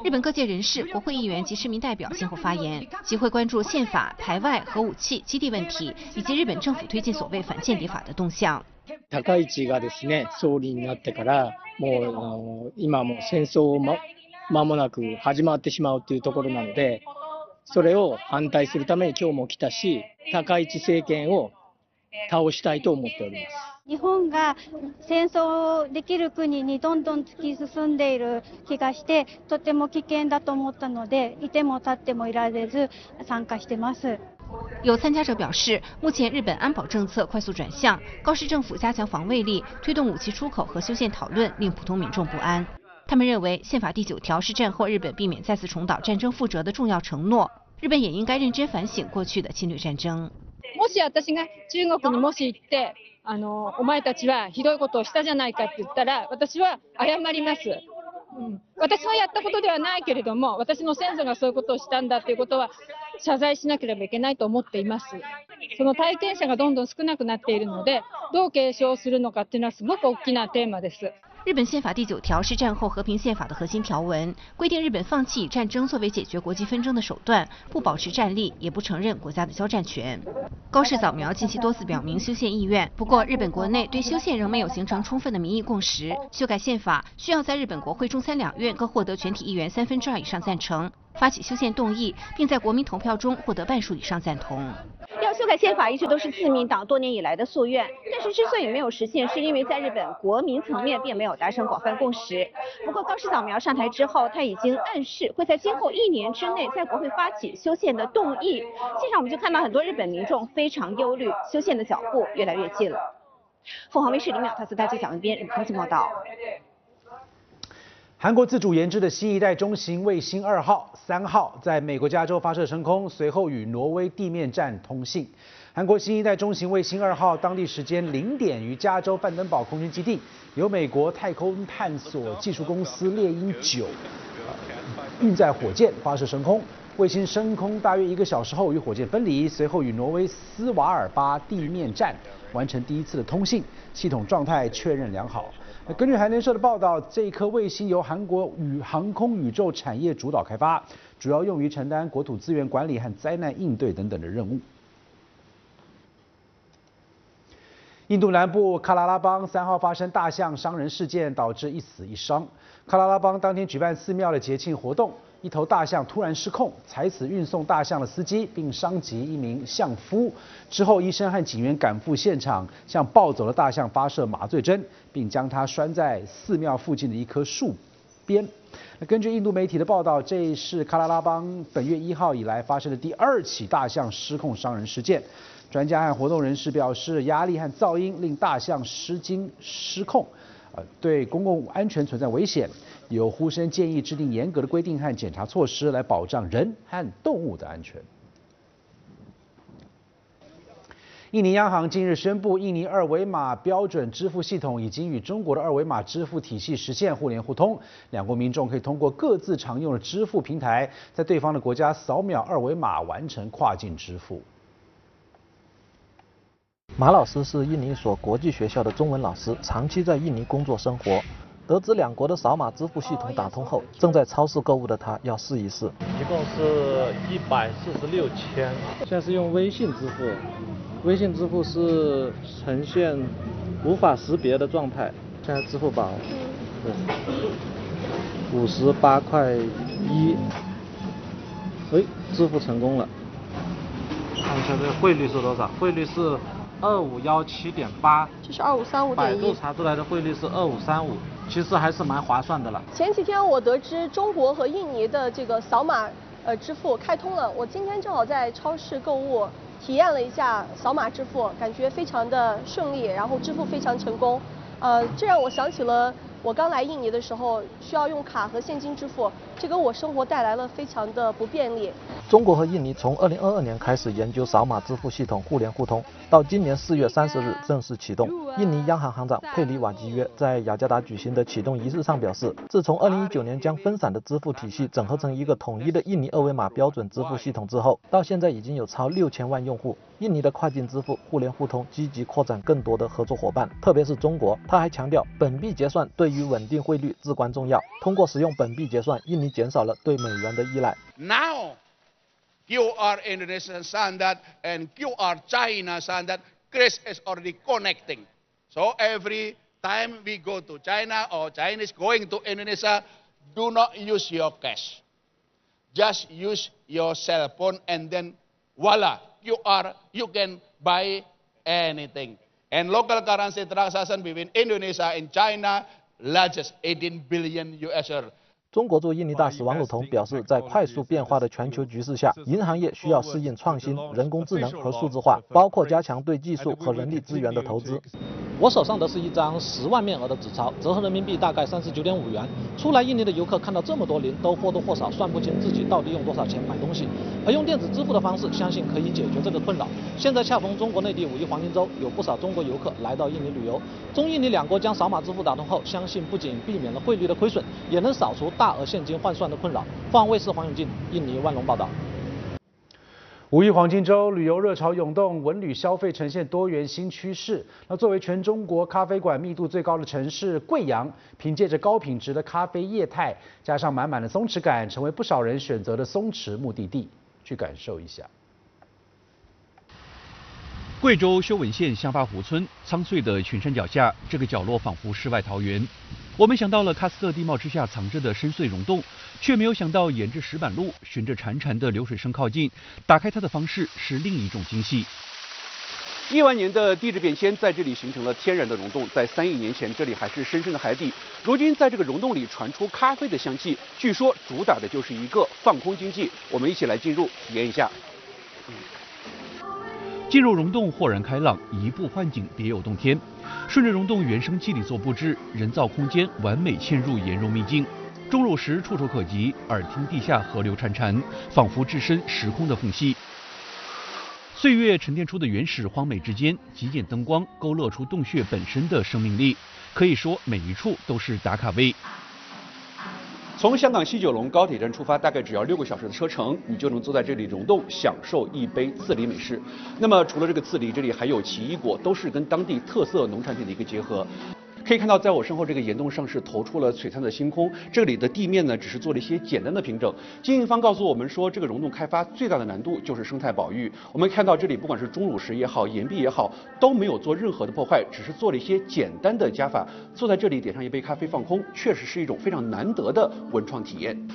日本各界人士、国会议员及市民代表先后发言，集会关注宪法、台外核武器基地问题，以及日本政府推进所谓反间谍法的动向。 高市がですね、総理になってからもう今も戦争間もなく始まってしまうというところなので、それを反対するために今日も来たし、高市政権を倒したいと思っております。 日本が戦争できる国にどんどん突き進んでいる気がして、とても危険だと思ったので、いても立ってもいられず参加してます。 有参加者表示，目前日本安保政策快速转向，高市政府加强防卫力，推动武器出口和修宪讨论，令普通民众不安。他们认为，宪法第9条是战后日本避免再次重蹈战争覆辙的重要承诺，日本也应该认真反省过去的侵略战争。 もし私が中国にもし行って、お前たちはひどいことをしたじゃないかって言ったら、私は謝ります。私はやったことではないけれども、私の先祖がそういうことをしたんだということは謝罪しなければいけないと思っています。その体験者がどんどん少なくなっているので、どう継承するのかっていうのはすごく大きなテーマです。 日本宪法第9条是战后和平宪法的核心条文，规定日本放弃以战争作为解决国际纷争的手段，不保持战力，也不承认国家的交战权。高市早苗近期多次表明修宪意愿，不过日本国内对修宪仍没有形成充分的民意共识。修改宪法需要在日本国会中参两院各获得全体议员2/3以上赞成，发起修宪动议，并在国民投票中获得半数以上赞同。 要修改宪法一直都是自民党多年以来的夙愿，但是之所以没有实现，是因为在日本国民层面并没有达成广泛共识。不过高市早苗上台之后，他已经暗示会在今后1年之内在国会发起修宪的动议。现场我们就看到很多日本民众非常忧虑，修宪的脚步越来越近了。凤凰卫视林淼、特斯大记者文编日本通讯报道。 韩国自主研制的新一代中型卫星2号、3号在美国加州发射升空，随后与挪威地面站通信。韩国新一代中型卫星2号当地时间0点于加州范登堡空军基地，由美国太空探索技术公司猎鹰9运载火箭发射升空。卫星升空大约1个小时后与火箭分离，随后与挪威斯瓦尔巴地面站完成第一次的通信，系统状态确认良好。根据韩联社的报道，这一颗卫星由韩国航空宇宙产业主导开发，主要用于承担国土资源管理和灾难应对等等的任务。印度南部喀拉拉邦3号发生大象伤人事件，导致1死1伤。喀拉拉邦当天举办寺庙的节庆活动，一头大象突然失控，踩死运送大象的司机，并伤及一名象夫。之后，医生和警员赶赴现场，向暴走的大象发射麻醉针，并将它拴在寺庙附近的一棵树边。根据印度媒体的报道，这是喀拉拉邦本月1号以来发生的第2起大象失控伤人事件。专家和活动人士表示，压力和噪音令大象失控，对公共安全存在危险。有呼声建议制定严格的规定和检查措施，来保障人和动物的安全。印尼央行近日宣布，印尼2维码标准支付系统已经与中国的2维码支付体系实现互联互通，两国民众可以通过各自常用的支付平台，在对方的国家扫描2维码完成跨境支付。 马老师是印尼一所国际学校的中文老师，长期在印尼工作生活。得知两国的扫码支付系统打通后，正在超市购物的他要试一试。 一共是146千。现在是用微信支付，微信支付是呈现无法识别的状态。现在支付宝，对，58块1，支付成功了。看一下这个汇率是多少？汇率是2517.8， 这是2535.1。 百度查出来的汇率是2535，其实还是蛮划算的了。 前几天我得知中国和印尼的这个扫码支付开通了，我今天正好在超市购物，体验了一下扫码支付，感觉非常的顺利，然后支付非常成功。这让我想起了我刚来印尼的时候需要用卡和现金支付，这给我生活带来了非常的不便利。 中国和印尼从2022年开始研究扫码支付系统互联互通，到今年4月30日正式启动。 印尼央行行长佩里瓦基约在雅加达举行的启动仪式上表示，自从2019年将分散的支付体系整合成一个统一的印尼二维码标准支付系统之后，到现在已经有超6000万用户。印尼的跨境支付互联互通积极扩展更多的合作伙伴，特别是中国。他还强调，本币结算对于稳定汇率至关重要。通过使用本币结算，印尼减少了对美元的依赖。 Now, QR Indonesian standard and QR China standard, Chris is already connecting. So every time we go to China or Chinese going to Indonesia, do not use your cash. Just use your cell phone and then voila, QR, you can buy anything. And local currency transaction between Indonesia and China, largest 18 billion US dollar. 中国驻印尼大使王鲁彤表示，在快速变化的全球局势下，银行业需要适应创新、人工智能和数字化，包括加强对技术和人力资源的投资。 我手上的是一张10万面额的纸钞，折合人民币大概39.5元。出来印尼的游客看到这么多零，都或多或少算不清自己到底用多少钱买东西。而用电子支付的方式，相信可以解决这个困扰。现在恰逢中国内地5一黄金周，有不少中国游客来到印尼旅游。中印尼两国将扫码支付打通后，相信不仅避免了汇率的亏损，也能扫除大额现金换算的困扰。凤凰卫视黄永进，印尼万隆报道。 5一黄金周旅游热潮涌动，文旅消费呈现多元新趋势。那作为全中国咖啡馆密度最高的城市，贵阳凭借着高品质的咖啡业态，加上满满的松弛感，成为不少人选择的松弛目的地。去感受一下。 贵州修文县香巴湖村苍翠的群山脚下，这个角落仿佛世外桃源。我们想到了喀斯特地貌之下藏着的深邃溶洞，却没有想到沿着石板路，循着潺潺的流水声靠近，打开它的方式是另一种惊喜。 亿万年的地质变迁在这里形成了天然的溶洞，在3亿年前，这里还是深深的海底。如今在这个溶洞里传出咖啡的香气，据说主打的就是一个放空经济。我们一起来进入体验一下。 进入溶洞豁然开朗，移步换景别有洞天。顺着溶洞原生基底做布置，人造空间完美嵌入颜容秘境。钟乳石触手可及，耳听地下河流潺潺，仿佛置身时空的缝隙。岁月沉淀出的原始荒美之间，极简灯光勾勒出洞穴本身的生命力。可以说每一处都是打卡位。 从香港西九龙高铁站出发，大概只要6个小时的车程，你就能坐在这里溶洞，享受一杯刺梨美式。那么除了这个刺梨，这里还有奇异果，都是跟当地特色农产品的一个结合。可以看到，在我身后这个岩洞上是投出了璀璨的星空。这里的地面呢，只是做了一些简单的平整。经营方告诉我们说，这个溶洞开发最大的难度就是生态保育。我们看到这里，不管是钟乳石也好，岩壁也好，都没有做任何的破坏，只是做了一些简单的加法。坐在这里点上一杯咖啡放空，确实是一种非常难得的文创体验。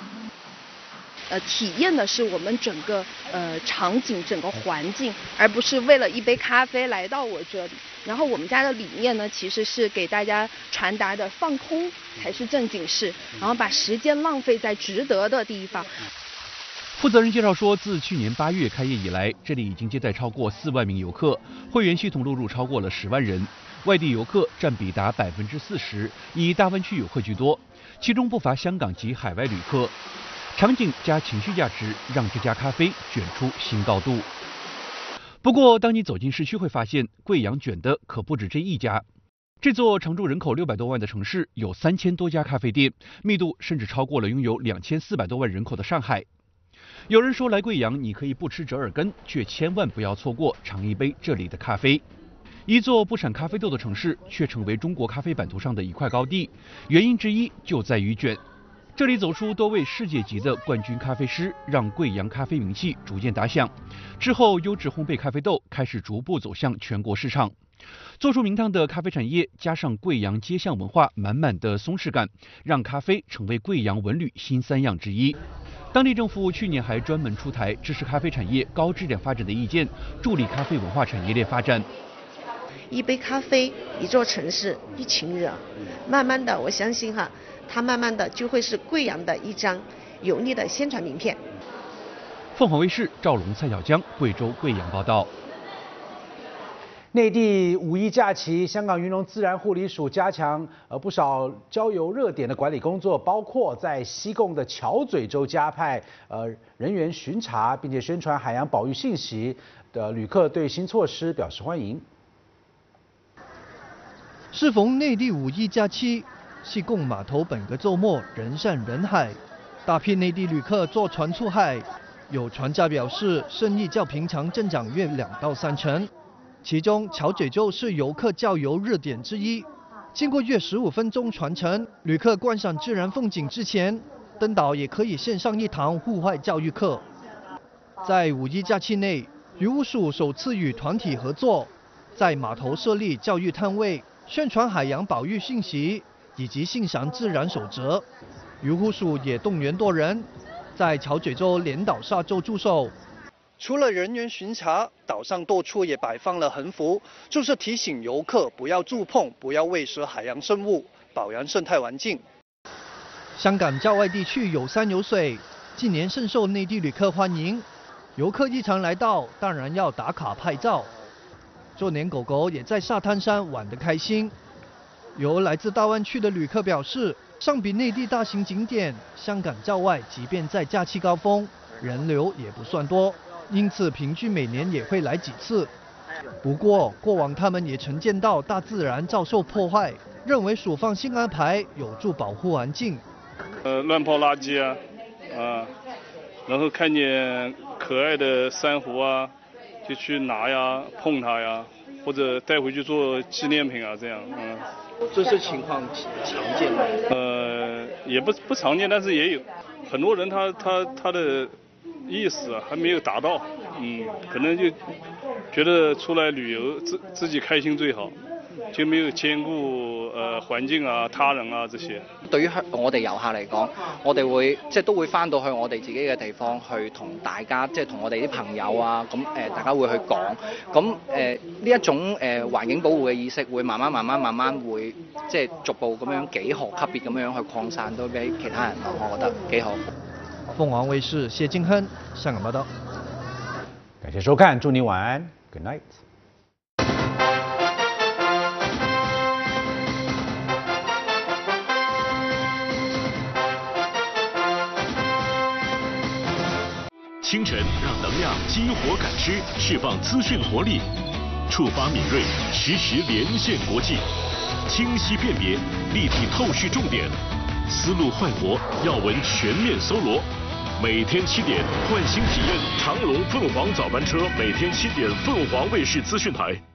体验的是我们整个场景、整个环境，而不是为了一杯咖啡来到我这里。然后我们家的理念呢，其实是给大家传达的放空才是正经事，然后把时间浪费在值得的地方。 负责人介绍说，自去年8月开业以来，这里已经接待超过4万名游客，会员系统录入超过了10万人，外地游客占比达40%，以大湾区游客居多，其中不乏香港及海外旅客。场景加情绪价值，让这家咖啡卷出新高度。不过，当你走进市区，会发现贵阳卷的可不止这一家。这座常住人口600多万的城市，有3000多家咖啡店，密度甚至超过了拥有2400多万人口的上海。有人说，来贵阳你可以不吃折耳根，却千万不要错过尝一杯这里的咖啡。一座不产咖啡豆的城市，却成为中国咖啡版图上的一块高地，原因之一就在于卷。这里走出多位世界级的冠军咖啡师，让贵阳咖啡名气逐渐打响。之后，优质烘焙咖啡豆开始逐步走向全国市场。做出名堂的咖啡产业，加上贵阳街巷文化满满的松弛感，让咖啡成为贵阳文旅新3样之一。当地政府去年还专门出台支持咖啡产业高质量发展的意见，助力咖啡文化产业链发展。 一杯咖啡，一座城市，一群人，慢慢的，我相信它慢慢的就会是贵阳的一张有力的宣传名片。 凤凰卫视赵龙、蔡小江，贵州贵阳报道。 内地5一假期，香港渔农自然护理署加强不少郊游热点的管理工作，包括在西贡的桥嘴洲加派人员巡查，并且宣传海洋保育信息的旅客对新措施表示欢迎。 适逢内地五一假期，西贡码头本个周末人山人海，大批内地旅客坐船出海。有船家表示，生意较平常增长约2到3成。其中，桥咀洲是游客郊游热点之一。经过约15分钟船程，旅客观赏自然风景之前，登岛也可以线上一堂户外教育课。在五一假期内，渔务署首次与团体合作，在码头设立教育摊位，宣传海洋保育信息以及欣赏自然守则。渔护署也动员多人，在桥咀洲连岛沙洲驻守。除了人员巡查，岛上多处也摆放了横幅，就是提醒游客不要触碰、不要喂食海洋生物，保养生态环境。香港郊外地区有山有水，近年深受内地旅客欢迎。游客一常来到，当然要打卡拍照。就连狗狗也在沙滩上玩得开心。有来自大湾区的旅客表示，相比内地大型景点，香港郊外即便在假期高峰，人流也不算多，因此平均每年也会来几次。不过，过往他们也曾见到大自然遭受破坏，认为署方新安排有助保护环境。 乱抛垃圾然后看见可爱的珊瑚啊，就去拿呀、碰它呀，或者带回去做纪念品啊，这样。 这些情况常见吗？ 也不常见，但是也有很多人他的意识还没有达到，可能就觉得出来旅游自己开心最好，就没有兼顧環境啊、他人啊這些。 對於我哋遊客嚟講，我哋會都會翻到去我哋自己嘅地方去同大家同我哋啲朋友啊，咁大家會去講，咁呢一種環境保護嘅意識會慢慢會逐步咁樣幾何級別咁樣去擴散到俾其他人咯，我覺得幾好。 鳳凰衛視謝金亨香港報道。 感謝收看，祝您晚安 ，Good night。 清晨让能量激活感知，释放资讯活力，触发敏锐，实时连线国际，清晰辨别，立体透视重点，思路焕活，要闻全面搜罗。每天7点，焕新体验长龙凤凰早班车，每天7点，凤凰卫视资讯台。